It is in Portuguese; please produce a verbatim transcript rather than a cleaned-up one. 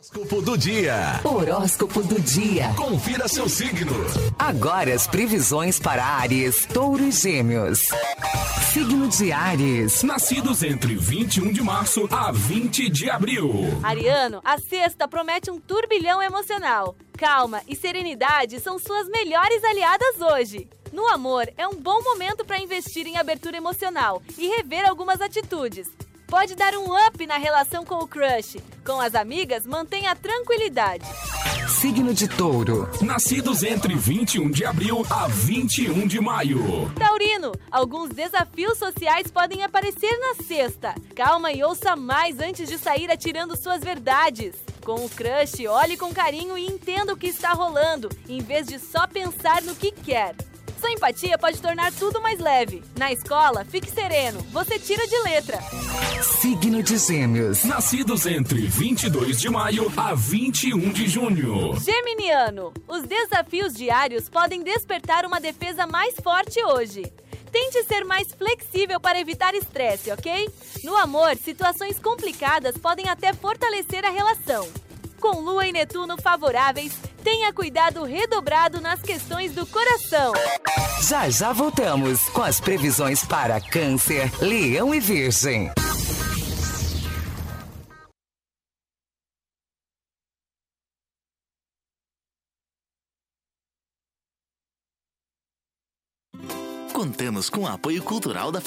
Horóscopo do dia. Horóscopo do dia. Confira seu signo. Agora as previsões para Áries, Touro e Gêmeos. Signo de Áries. Nascidos entre vinte e um de março a vinte de abril. Ariano, a sexta promete um turbilhão emocional. Calma e serenidade são suas melhores aliadas hoje. No amor, é um bom momento para investir em abertura emocional e rever algumas atitudes. Pode dar um up na relação com o crush. Com as amigas, mantenha a tranquilidade. Signo de Touro. Nascidos entre vinte e um de abril a vinte e um de maio. Taurino, alguns desafios sociais podem aparecer na sexta. Calma e ouça mais antes de sair atirando suas verdades. Com o crush, olhe com carinho e entenda o que está rolando, em vez de só pensar no que quer. Sua empatia pode tornar tudo mais leve. Na escola, fique sereno. Você tira de letra. Signo de Gêmeos. Nascidos entre vinte e dois de maio a vinte e um de junho. Geminiano, os desafios diários podem despertar uma defesa mais forte hoje. Tente ser mais flexível para evitar estresse, ok? No amor, situações complicadas podem até fortalecer a relação. Com Lua e Netuno favoráveis, tenha cuidado redobrado nas questões do coração. Já já voltamos com as previsões para Câncer, Leão e Virgem. Contamos com o apoio cultural da